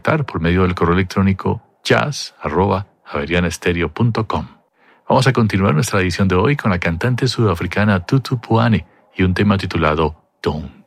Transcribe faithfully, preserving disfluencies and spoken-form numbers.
contactar por medio del correo electrónico jazz arroba javerianestereo punto com. Vamos a continuar nuestra edición de hoy con la cantante sudafricana Tutu Puane y un tema titulado Don't.